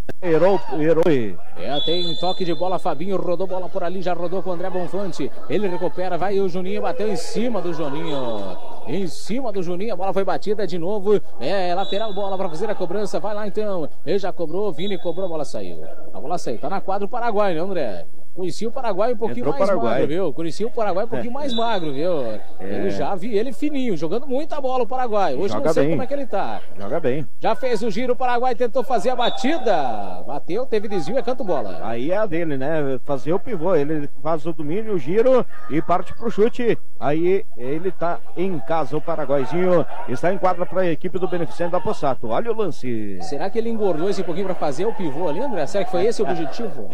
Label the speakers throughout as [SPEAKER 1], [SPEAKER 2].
[SPEAKER 1] Errou.
[SPEAKER 2] Tem toque de bola, Fabinho rodou bola por ali, já rodou com o André Bonfante. Ele recupera, vai o Juninho, bateu em cima do Juninho. Em cima do Juninho, a bola foi batida de novo. Lateral bola para fazer a cobrança. Vai lá então. Ele já cobrou, Vini cobrou, a bola saiu. A bola saiu. Tá na quadra o Paraguai, né, André? Conheci o Paraguai um pouquinho mais magro, viu? Conheci o Paraguai um pouquinho mais magro, viu? Ele já vi ele fininho, jogando muita bola o Paraguai. Hoje não sei como é que ele tá.
[SPEAKER 1] Joga bem.
[SPEAKER 2] Já fez o giro, o Paraguai tentou fazer a batida. Bateu, teve desvio, é canto bola.
[SPEAKER 1] Aí é a dele, né? Fazer o pivô. Ele faz o domínio, o giro e parte pro chute. Aí ele tá em casa, o Paraguaizinho está em quadra para a equipe do Beneficente da Possato. Olha o lance.
[SPEAKER 2] Será que ele engordou esse pouquinho para fazer o pivô ali, André? Será que foi esse o objetivo?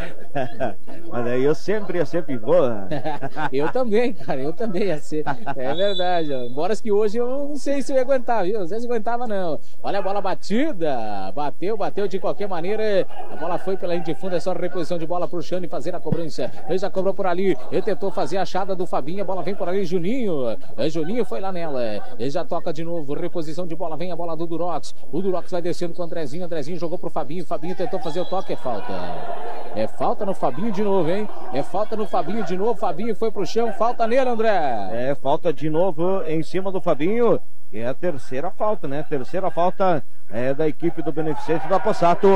[SPEAKER 1] Mas eu sempre ia ser pivô.
[SPEAKER 2] Eu também, cara, eu também ia ser. É verdade, ó. Embora que hoje eu não sei se eu ia aguentar, viu? Não sei se aguentava, não. Olha a bola batida. Bateu de qualquer maneira. A bola foi pela linha de fundo, é só reposição de bola pro Xande fazer a cobrança. Ele já cobrou por ali. Ele tentou fazer a achada do Fabinho. A bola vem por ali, Juninho. Juninho foi lá nela. Ele já toca de novo. Reposição de bola, vem a bola do Durox. O Durox vai descendo com o Andrezinho. Andrezinho jogou pro Fabinho. Fabinho tentou fazer o toque, é falta. É falta no Fabinho de novo, hein? É falta no Fabinho de novo. Fabinho foi pro chão. Falta nele, André.
[SPEAKER 1] É falta de novo em cima do Fabinho. É a terceira falta, né? Terceira falta da equipe do Beneficente da Possato.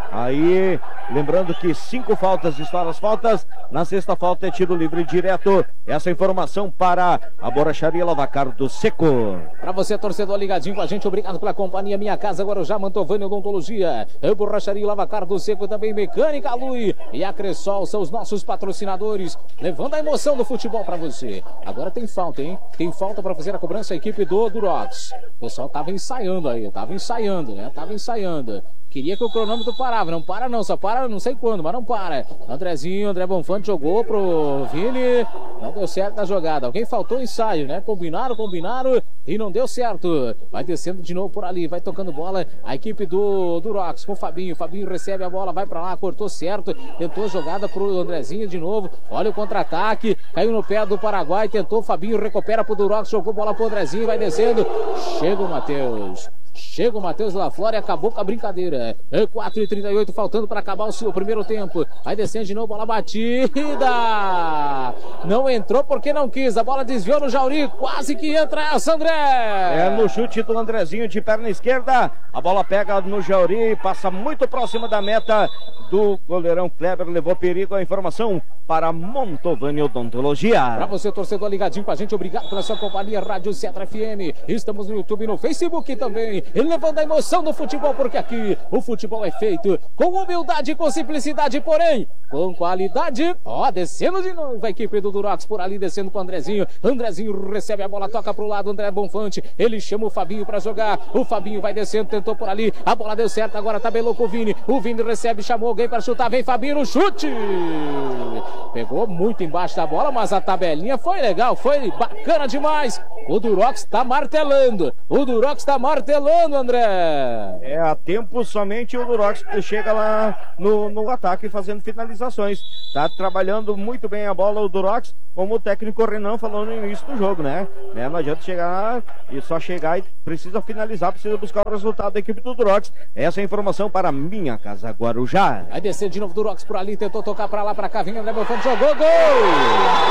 [SPEAKER 1] Aí, lembrando que 5 faltas estão as faltas. Na sexta falta é tiro livre direto. Essa informação para a Borracharia Lavacar do Seco.
[SPEAKER 2] Para você, torcedor ligadinho com a gente, obrigado pela companhia. Minha Casa Guarujá, Mantovani Odontologia, Borracharia Lavacar do Seco, também Mecânica Lui e a Cressol são os nossos patrocinadores, levando a emoção do futebol para você. Agora tem falta, hein? Tem falta para fazer a cobrança a equipe do Durox. O pessoal tava ensaiando aí, tava ensaiando. Queria que o cronômetro parava, não para não, só para não sei quando, mas não para. André Bonfante jogou pro Vini, não deu certo na jogada. Alguém faltou ensaio, né? Combinaram e não deu certo. Vai descendo de novo por ali, vai tocando bola a equipe do Durox com o Fabinho. Fabinho recebe a bola, vai pra lá, cortou certo, tentou jogada pro Andrezinho de novo. Olha o contra-ataque, caiu no pé do Paraguai, tentou, Fabinho recupera pro Durox, jogou bola pro Andrezinho, vai descendo. Chega o Matheus lá fora e acabou com a brincadeira. 4h38 faltando para acabar o seu primeiro tempo. Aí descendo de novo, bola batida. Não entrou porque não quis. A bola desviou no Jauri. Quase que entra essa, André.
[SPEAKER 1] É no chute do Andrezinho de perna esquerda. A bola pega no Jauri, passa muito próxima da meta do goleirão Kleber. Levou perigo. A informação para Mantovani Odontologia.
[SPEAKER 2] Para você, torcedor ligadinho com a gente, obrigado pela sua companhia. Rádio Cetra FM. Estamos no YouTube e no Facebook também. Levando a emoção do futebol, porque aqui o futebol é feito com humildade e com simplicidade, porém com qualidade. Descendo de novo a equipe do Durox por ali, descendo com o Andrezinho. Andrezinho recebe a bola, toca pro lado, André Bonfante. Ele chama o Fabinho pra jogar. O Fabinho vai descendo, tentou por ali. A bola deu certo, agora tabelou com o Vini. O Vini recebe, chamou alguém pra chutar. Vem Fabinho no chute. Pegou muito embaixo da bola, mas a tabelinha foi legal, foi bacana demais. O Durox tá martelando. André.
[SPEAKER 1] É a tempo somente o Durox chega lá no ataque fazendo finalizações. Tá trabalhando muito bem a bola o Durox, como o técnico Renan falou no início do jogo, né? Não adianta chegar e só chegar e precisa finalizar, precisa buscar o resultado da equipe do Durox. Essa é a informação para Minha Casa Guarujá.
[SPEAKER 2] Vai descer de novo o Durox por ali, tentou tocar pra lá, pra cá, vinha André Bonfante, jogou, gol!